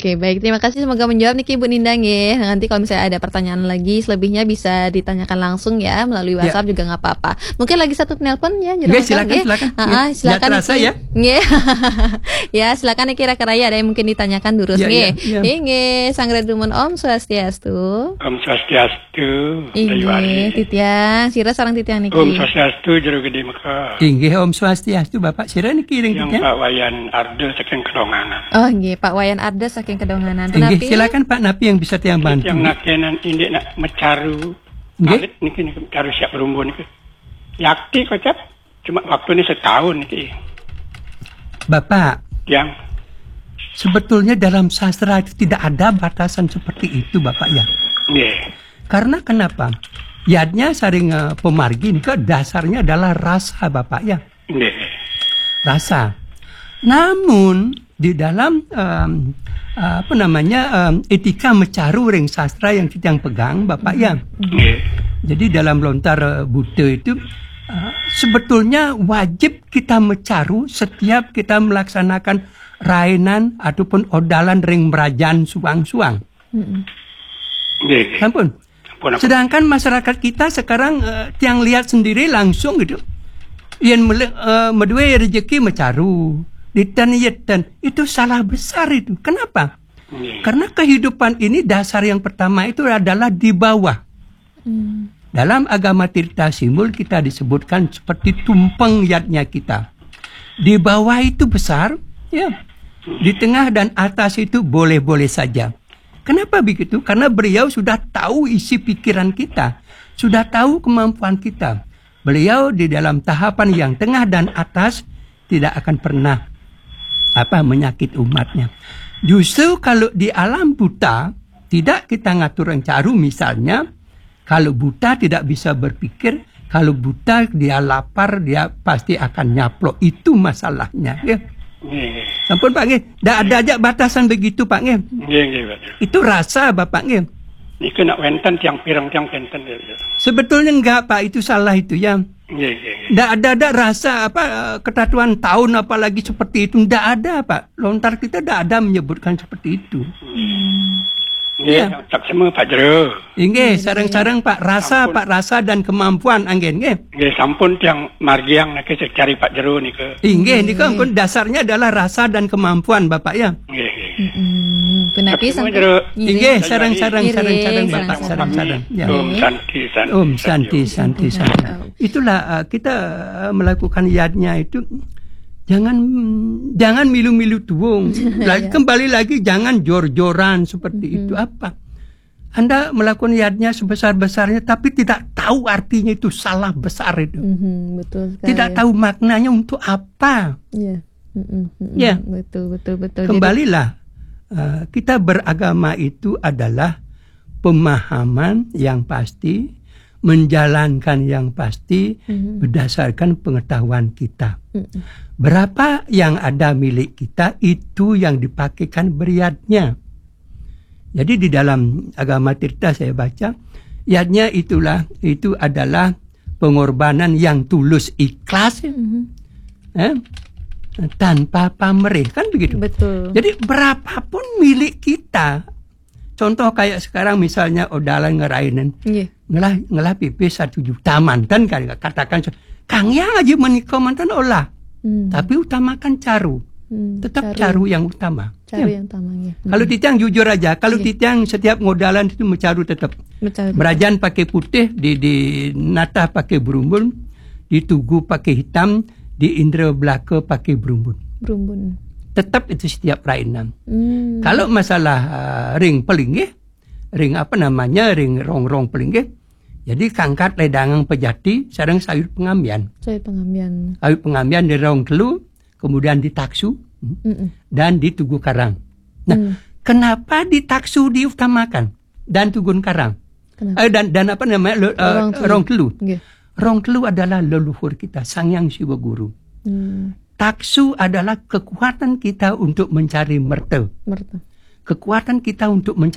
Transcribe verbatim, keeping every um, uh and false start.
Oke, baik. Terima kasih semoga menjawab nih Ibu Nindang ya. Nanti kalau misalnya ada pertanyaan lagi selebihnya bisa ditanyakan langsung ya melalui WhatsApp ya. Juga nggak apa-apa. Mungkin lagi satu nelpon ya. Oke, silakan, ya. silakan. Heeh, ya. silakan Niki. Ya. Nggih. Ya, silakan Niki Rakaraya ada yang mungkin ditanyakan terus ya, nggih. Ya, ya. Nggih, Sangredumun Om Swastiastu. Om Swastiastu. Nggih, Titiang, sira sareng Titiang niki. Om Swastiastu jero gede Mekah. Inggih Om Swastiastu Bapak sira niki ring Yang Pak Wayan Ardo saking Kedonganan. Oh nggih, Pak Wayan Ardo saking Kedonganan. Inggih, silakan Pak Napi yang bisa tiang bantu. Yang nakenan indik nak mecaru. Alit niki niki mecaru siap berumbun niki. Yakti kocap. Cuma waktu ini setahun niki. Bapak. Yang sebetulnya dalam sastra itu tidak ada batasan seperti itu Bapak ya. Nggih. Karena kenapa? Yadnya saring uh, pemargi ini ke dasarnya adalah rasa Bapak ya. Nggih. Rasa. Namun di dalam um, uh, apa namanya um, etika mecaru ring sastra yang kita yang pegang Bapak ya. Nggih. Jadi dalam lontar uh, Buddha itu uh, sebetulnya wajib kita mecaru setiap kita melaksanakan rainan ataupun odalan ring merajaan suang-suang. Nggih. Ampun. Sedangkan masyarakat kita sekarang uh, tiang lihat sendiri langsung gitu. Yang uh, medue rezeki mecaru. Ditan yetan itu salah besar itu. Kenapa? Hmm. Karena kehidupan ini dasar yang pertama itu adalah di bawah. Hmm. Dalam agama Tirta Simbol kita disebutkan seperti tumpeng yatnya kita. Di bawah itu besar, ya. Di tengah dan atas itu boleh-boleh saja. Kenapa begitu? Karena beliau sudah tahu isi pikiran kita, sudah tahu kemampuan kita. Beliau di dalam tahapan yang tengah dan atas tidak akan pernah apa menyakit umatnya. Justru kalau di alam buta tidak kita ngatur yang caru misalnya, kalau buta tidak bisa berpikir, kalau buta dia lapar dia pasti akan nyaplok, itu masalahnya ya. Nggih. Ampun Pak nggih, ndak ada aja batasan begitu Pak nggih. Nggih nggih Pak. Itu rasa Bapak nggih. Niku nak wenten tiang pirang tiang wenten. Sebetulnya enggak Pak, itu salah itu ya. Nggih nggih. Nggak ada ada rasa apa ketatuan tahun apalagi seperti itu, nggak ada Pak. Lontar kita nggak ada menyebutkan seperti itu. Nggih, ya. Tak semua Pak Jero. Nggih, sareng-sareng Pak rasa, sampun. Pak rasa dan kemampuan anggen nggih. Nggih, sampun tiang margiang niki cari Pak Jero niku. Nggih, niku ampun dasarnya adalah rasa dan kemampuan Bapak ya. Nggih nggih. Penapi sampai nggih, sareng-sareng sareng-sareng Bapak sareng-sareng. Ya. Om Santi Santi. Om Santi Santi Santi. Itulah uh, kita uh, melakukan yadnya itu jangan jangan milu-milu tuung. Lagi kembali lagi jangan jor-joran seperti mm-hmm. itu apa? Anda melakukan yadnya sebesar-besarnya tapi tidak tahu artinya itu salah besar itu. Mm-hmm, betul sekali. Tidak tahu maknanya untuk apa. Iya. Mm-hmm, ya. Betul betul betul. Kembalilah uh, kita beragama itu adalah pemahaman yang pasti, menjalankan yang pasti mm-hmm. berdasarkan pengetahuan kita. Mm-hmm. Berapa yang ada milik kita itu yang dipakaikan beriatnya. Jadi di dalam agama Tirta saya baca, yadnya itulah itu adalah pengorbanan yang tulus ikhlas mm-hmm. eh, tanpa pamrih kan begitu. Betul. Jadi berapapun milik kita. Contoh kayak sekarang misalnya odalan ngerainin, yeah. ngelah ngelah pipis satu juta mantan kan katakan Kang yang aja menikah mantan olah, hmm. tapi utamakan caru, hmm, tetap caru, caru yang utama. Caru ya. yang utama ya. Hmm. Kalau Titiang jujur aja, kalau yeah. Titiang setiap ngodalan itu mencaru tetap. Berajan pakai putih, di di nata pakai berumbun, di tugu pakai hitam, di indra belaka pakai berumbun. Berumbun. Tetap itu setiap rainan. Hmm. Kalau masalah uh, ring pelinggih, ring apa namanya, ring rong-rong pelinggih, jadi kangkat ledangang pejati, sareng sayur pengambian. Sayur pengambian. Sayur pengambian di rong telu, kemudian di taksu, mm-mm. dan di tugu karang. Nah, mm. kenapa di taksu diutamakan dan tugun karang? Eh, dan dan apa namanya, uh, rong telu. Yeah. Rong telu adalah leluhur kita, Sang Hyang Siwa Guru. Mm. Taksu adalah kekuatan kita untuk mencari merta. Merta. Kekuatan kita untuk mencari